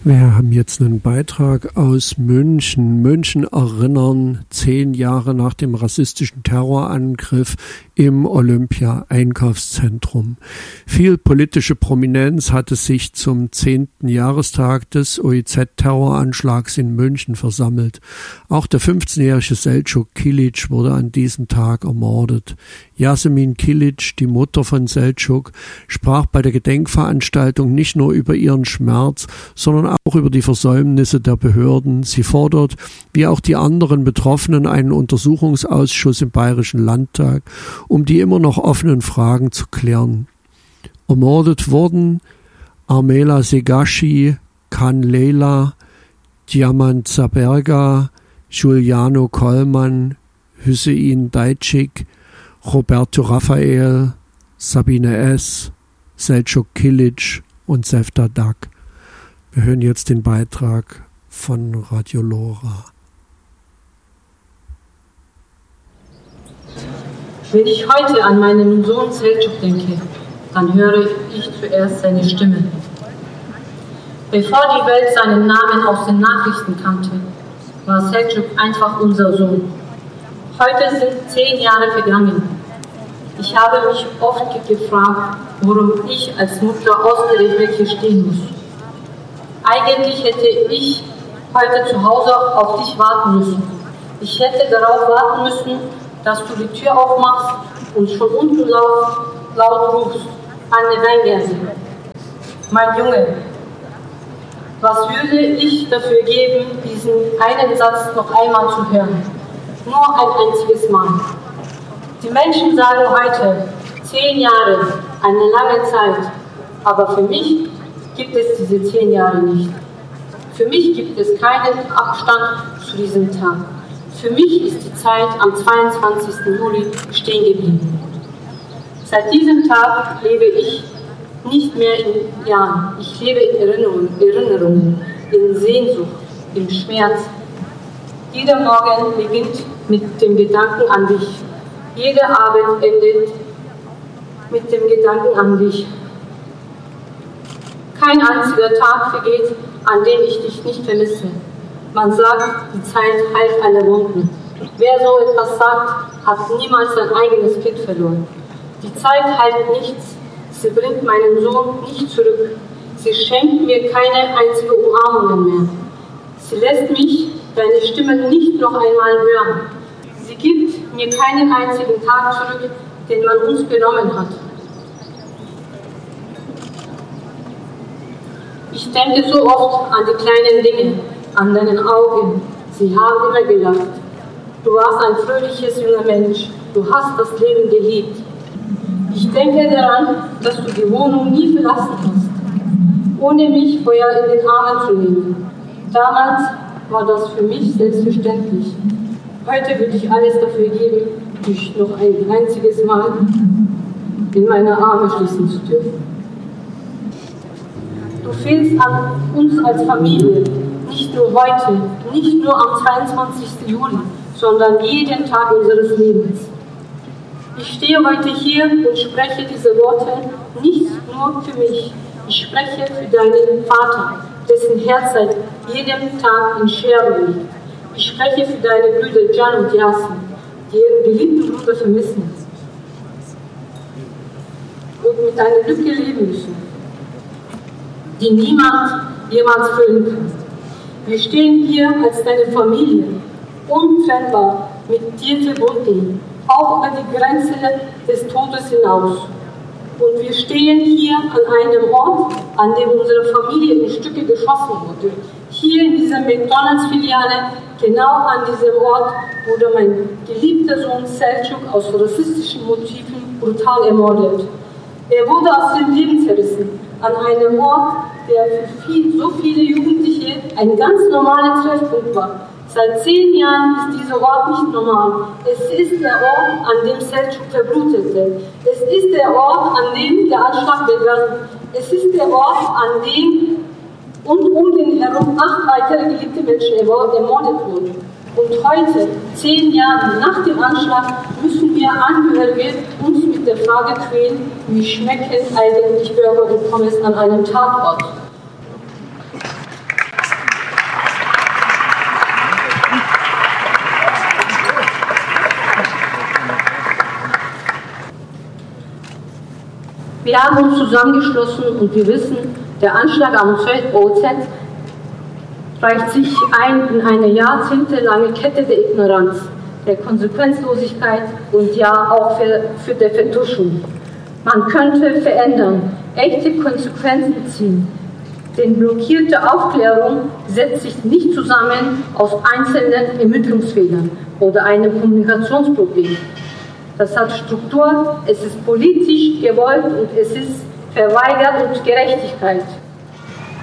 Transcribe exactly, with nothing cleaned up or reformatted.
Wir haben jetzt einen Beitrag aus München. München erinnern zehn Jahre nach dem rassistischen Terrorangriff im Olympia-Einkaufszentrum. Viel politische Prominenz hatte sich zum zehnten Jahrestag des O I Z-Terroranschlags in München versammelt. Auch der fünfzehnjährige Selçuk Kilic wurde an diesem Tag ermordet. Yasemin Kilic, die Mutter von Selçuk, sprach bei der Gedenkveranstaltung nicht nur über ihren Schmerz, sondern auch über die Versäumnisse der Behörden. Sie fordert, wie auch die anderen Betroffenen, einen Untersuchungsausschuss im Bayerischen Landtag, um die immer noch offenen Fragen zu klären. Ermordet wurden Armela Segashi, Can Leila, Diamant Zaberga, Giuliano Kollmann, Hüseyin Daycik, Roberto Raphael, Sabine S., Selçuk Kilic und Sevda Dak. Wir hören jetzt den Beitrag von Radio Lora. Wenn ich heute an meinen Sohn Selçuk denke, dann höre ich zuerst seine Stimme. Bevor die Welt seinen Namen aus den Nachrichten kannte, war Selçuk einfach unser Sohn. Heute sind zehn Jahre vergangen. Ich habe mich oft gefragt, warum ich als Mutter ausgerechnet hier stehen muss. Eigentlich hätte ich heute zu Hause auf dich warten müssen. Ich hätte darauf warten müssen, dass du die Tür aufmachst und schon unten laut, laut rufst, Anne Weingerse. Mein Junge, was würde ich dafür geben, diesen einen Satz noch einmal zu hören? Nur ein einziges Mal. Die Menschen sagen heute, zehn Jahre, eine lange Zeit, aber für mich gibt es diese zehn Jahre nicht. Für mich gibt es keinen Abstand zu diesem Tag. Für mich ist die Zeit am zweiundzwanzigsten Juli stehen geblieben. Seit diesem Tag lebe ich nicht mehr in Jahren. Ich lebe in Erinnerungen, Erinnerungen, in Sehnsucht, im Schmerz. Jeder Morgen beginnt mit dem Gedanken an dich. Jeder Abend endet mit dem Gedanken an dich. Kein einziger Tag vergeht, an dem ich dich nicht vermisse. Man sagt, die Zeit heilt alle Wunden. Wer so etwas sagt, hat niemals sein eigenes Kind verloren. Die Zeit heilt nichts. Sie bringt meinen Sohn nicht zurück. Sie schenkt mir keine einzige Umarmung mehr. Sie lässt mich deine Stimme nicht noch einmal hören. Sie gibt mir keinen einzigen Tag zurück, den man uns genommen hat. Ich denke so oft an die kleinen Dinge, an deinen Augen. Sie haben immer gelacht. Du warst ein fröhliches junger Mensch. Du hast das Leben geliebt. Ich denke daran, dass du die Wohnung nie verlassen hast, ohne mich vorher in den Arm zu nehmen. Damals war das für mich selbstverständlich. Heute würde ich alles dafür geben, dich noch ein einziges Mal in meine Arme schließen zu dürfen. Du fehlst an uns als Familie, nicht nur heute, nicht nur am zweiundzwanzigsten Juli, sondern jeden Tag unseres Lebens. Ich stehe heute hier und spreche diese Worte nicht nur für mich. Ich spreche für deinen Vater, dessen Herz seit jedem Tag in Scherben liegt. Ich spreche für deine Brüder Can und Yasin, die ihren geliebten Bruder vermissen und mit einer Lücke leben müssen, die niemand jemals füllen kann. Wir stehen hier als deine Familie, untrennbar mit dir verbunden, auch über die Grenze des Todes hinaus. Und wir stehen hier an einem Ort, an dem unsere Familie in Stücke geschossen wurde. Hier in dieser McDonalds-Filiale, genau an diesem Ort, wurde mein geliebter Sohn Selçuk aus rassistischen Motiven brutal ermordet. Er wurde aus dem Leben zerrissen, an einem Ort, der für viel, so viele Jugendliche ein ganz normaler Treffpunkt war. Seit zehn Jahren ist dieser Ort nicht normal. Es ist der Ort, an dem Selçuk verblutete. Es ist der Ort, an dem der Anschlag begann. Es ist der Ort, an dem und um den herum acht weitere geliebte Menschen ermordet wurden. Und heute, zehn Jahre nach dem Anschlag, müssen wir Angehörige uns mit der Frage quälen, wie schmecken eigentlich Burger und Pommes an einem Tatort. Wir haben uns zusammengeschlossen und wir wissen, der Anschlag am O Z reicht sich ein in eine jahrzehntelange Kette der Ignoranz, der Konsequenzlosigkeit und ja auch für, für der Vertuschung. Man könnte verändern, echte Konsequenzen ziehen. Denn blockierte Aufklärung setzt sich nicht zusammen aus einzelnen Ermittlungsfehlern oder einem Kommunikationsproblem. Das hat Struktur, es ist politisch gewollt und es ist verweigert und Gerechtigkeit.